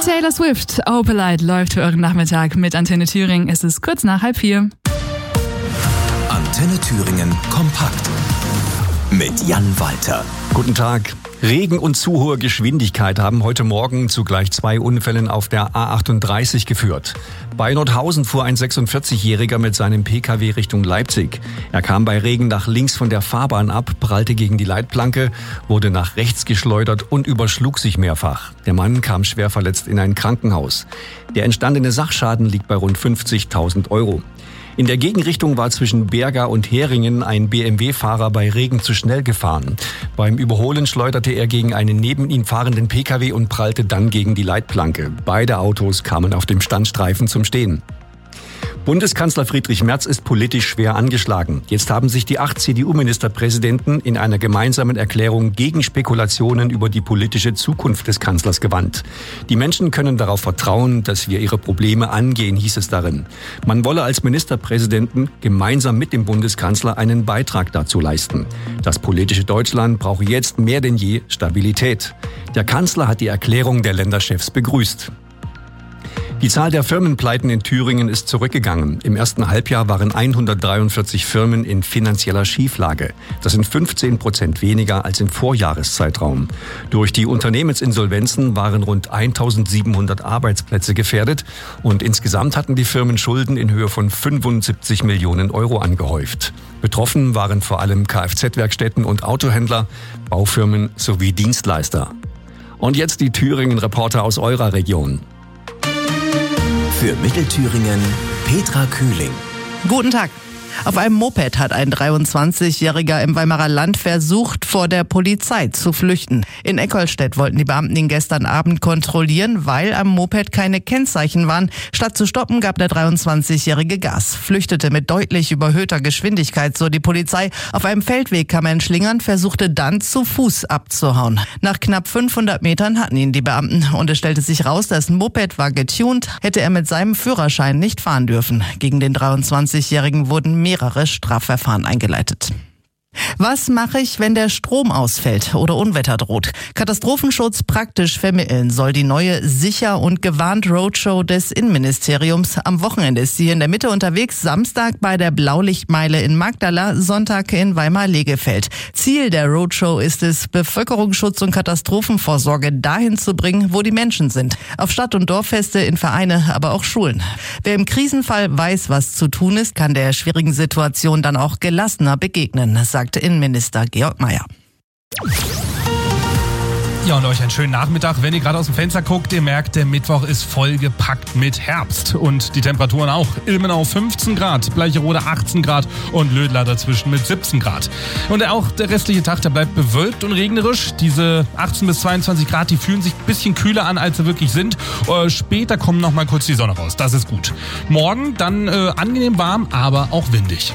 Taylor Swift, Opalite läuft für euren Nachmittag mit Antenne Thüringen. Es ist kurz nach 3:30. Antenne Thüringen kompakt mit Jan Walter. Guten Tag. Regen und zu hohe Geschwindigkeit haben heute Morgen zu gleich 2 Unfällen auf der A38 geführt. Bei Nordhausen fuhr ein 46-Jähriger mit seinem Pkw Richtung Leipzig. Er kam bei Regen nach links von der Fahrbahn ab, prallte gegen die Leitplanke, wurde nach rechts geschleudert und überschlug sich mehrfach. Der Mann kam schwer verletzt in ein Krankenhaus. Der entstandene Sachschaden liegt bei rund 50.000 Euro. In der Gegenrichtung war zwischen Berga und Heringen ein BMW-Fahrer bei Regen zu schnell gefahren. Beim Überholen schleuderte er gegen einen neben ihm fahrenden Pkw und prallte dann gegen die Leitplanke. Beide Autos kamen auf dem Standstreifen zum Stehen. Bundeskanzler Friedrich Merz ist politisch schwer angeschlagen. Jetzt haben sich die 8 CDU-Ministerpräsidenten in einer gemeinsamen Erklärung gegen Spekulationen über die politische Zukunft des Kanzlers gewandt. Die Menschen können darauf vertrauen, dass wir ihre Probleme angehen, hieß es darin. Man wolle als Ministerpräsidenten gemeinsam mit dem Bundeskanzler einen Beitrag dazu leisten. Das politische Deutschland brauche jetzt mehr denn je Stabilität. Der Kanzler hat die Erklärung der Länderchefs begrüßt. Die Zahl der Firmenpleiten in Thüringen ist zurückgegangen. Im ersten Halbjahr waren 143 Firmen in finanzieller Schieflage. Das sind 15% weniger als im Vorjahreszeitraum. Durch die Unternehmensinsolvenzen waren rund 1.700 Arbeitsplätze gefährdet und insgesamt hatten die Firmen Schulden in Höhe von 75 Millionen Euro angehäuft. Betroffen waren vor allem Kfz-Werkstätten und Autohändler, Baufirmen sowie Dienstleister. Und jetzt die Thüringen-Reporter aus eurer Region. Für Mittelthüringen Petra Kühling. Guten Tag. Auf einem Moped hat ein 23-Jähriger im Weimarer Land versucht, vor der Polizei zu flüchten. In Eckholstedt wollten die Beamten ihn gestern Abend kontrollieren, weil am Moped keine Kennzeichen waren. Statt zu stoppen, gab der 23-Jährige Gas, flüchtete mit deutlich überhöhter Geschwindigkeit, so die Polizei. Auf einem Feldweg kam er in Schlingern, versuchte dann zu Fuß abzuhauen. Nach knapp 500 Metern hatten ihn die Beamten und es stellte sich raus, das Moped war getuned, hätte er mit seinem Führerschein nicht fahren dürfen. Gegen den 23-Jährigen wurden mehrere Strafverfahren eingeleitet. Was mache ich, wenn der Strom ausfällt oder Unwetter droht? Katastrophenschutz praktisch vermitteln soll die neue Sicher und gewarnt Roadshow des Innenministeriums. Am Wochenende ist sie hier in der Mitte unterwegs, Samstag bei der Blaulichtmeile in Magdala, Sonntag in Weimar-Legefeld. Ziel der Roadshow ist es, Bevölkerungsschutz und Katastrophenvorsorge dahin zu bringen, wo die Menschen sind. Auf Stadt- und Dorffeste, in Vereine, aber auch Schulen. Wer im Krisenfall weiß, was zu tun ist, kann der schwierigen Situation dann auch gelassener begegnen, sagte Innenminister Georg Mayer. Ja, und euch einen schönen Nachmittag. Wenn ihr gerade aus dem Fenster guckt, ihr merkt, der Mittwoch ist vollgepackt mit Herbst. Und die Temperaturen auch. Ilmenau 15 Grad, Bleicherode 18 Grad und Lödler dazwischen mit 17 Grad. Und auch der restliche Tag, der bleibt bewölkt und regnerisch. Diese 18 bis 22 Grad, die fühlen sich ein bisschen kühler an, als sie wirklich sind. Später kommt noch mal kurz die Sonne raus. Das ist gut. Morgen dann angenehm warm, aber auch windig.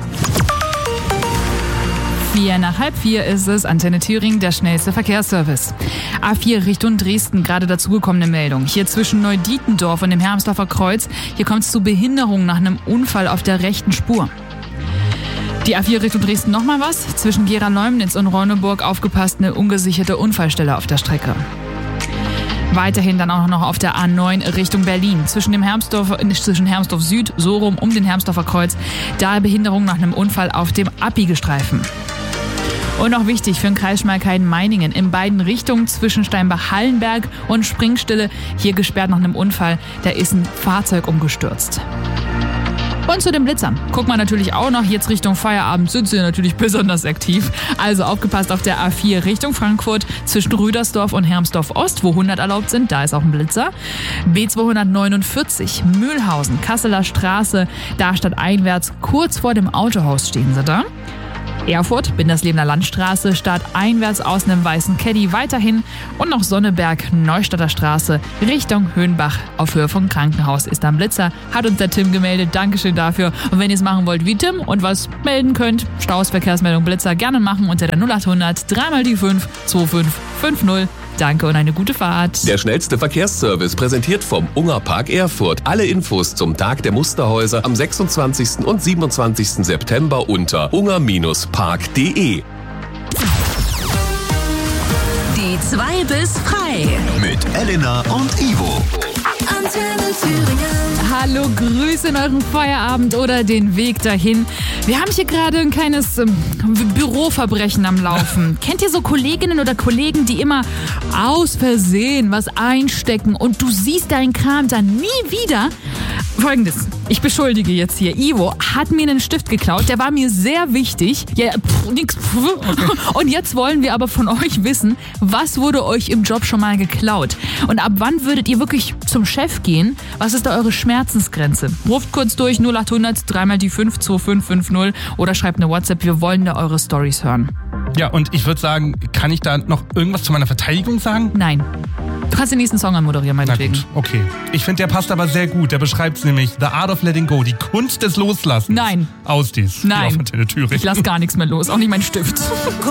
3:45 ist es, Antenne Thüringen, der schnellste Verkehrsservice. A4 Richtung Dresden, gerade dazugekommene Meldung. Hier zwischen Neudietendorf und dem Hermsdorfer Kreuz, hier kommt es zu Behinderungen nach einem Unfall auf der rechten Spur. Die A4 Richtung Dresden nochmal was. Zwischen Gera-Leumnitz und Reuneburg aufgepasst, eine ungesicherte Unfallstelle auf der Strecke. Weiterhin dann auch noch auf der A9 Richtung Berlin. Zwischen Hermsdorf Süd, so rum um den Hermsdorfer Kreuz, da Behinderung nach einem Unfall auf dem Abbiegestreifen. Und noch wichtig für den Kreis Schmalkalden-Meiningen, in beiden Richtungen zwischen Steinbach-Hallenberg und Springstille, hier gesperrt nach einem Unfall, da ist ein Fahrzeug umgestürzt. Und zu den Blitzern. Guckt man natürlich auch noch, jetzt Richtung Feierabend sind sie natürlich besonders aktiv. Also aufgepasst auf der A4 Richtung Frankfurt zwischen Rüdersdorf und Hermsdorf-Ost, wo 100 erlaubt sind, da ist auch ein Blitzer. B249 Mühlhausen, Kasseler Straße, da stadteinwärts, kurz vor dem Autohaus stehen sie da. Erfurt, Binderslebener Landstraße, stadteinwärts aus einem weißen Caddy weiterhin und noch Sonneberg, Neustadter Straße, Richtung Höhenbach auf Höhe vom Krankenhaus ist da ein Blitzer, hat uns der Tim gemeldet, Dankeschön dafür. Und wenn ihr es machen wollt wie Tim und was melden könnt, Staus, Verkehrsmeldung, Blitzer, gerne machen unter der 0800 3 mal die 5 2550. Danke und eine gute Fahrt. Der schnellste Verkehrsservice präsentiert vom Ungerpark Erfurt. Alle Infos zum Tag der Musterhäuser am 26. und 27. September unter unger-park.de. Die 2 bis frei. Mit mit Elena und Ivo. Antenne Thüringen. Hallo, Grüße in euren Feierabend oder den Weg dahin. Wir haben hier gerade ein kleines Büroverbrechen am Laufen. Kennt ihr so Kolleginnen oder Kollegen, die immer aus Versehen was einstecken und du siehst deinen Kram dann nie wieder? Folgendes, ich beschuldige jetzt hier. Ivo hat mir einen Stift geklaut, der war mir sehr wichtig. Ja, nix. Okay. Und jetzt wollen wir aber von euch wissen, was wurde euch im Job schon mal geklaut? Und ab wann würdet ihr wirklich zum Chef gehen? Was ist da eure Schmerzensgrenze? Ruft kurz durch 0800 3 die 5 2550 oder schreibt eine WhatsApp. Wir wollen da eure Storys hören. Ja, und ich würde sagen, kann ich da noch irgendwas zu meiner Verteidigung sagen? Nein. Du kannst den nächsten Song anmoderieren, meinetwegen. Na gut, okay. Ich finde, der passt aber sehr gut. Der beschreibt nämlich The Art of Letting Go, die Kunst des Loslassens. Nein. Aus dies. Nein. Thüringen. Ich lass gar nichts mehr los, auch nicht mein Stift.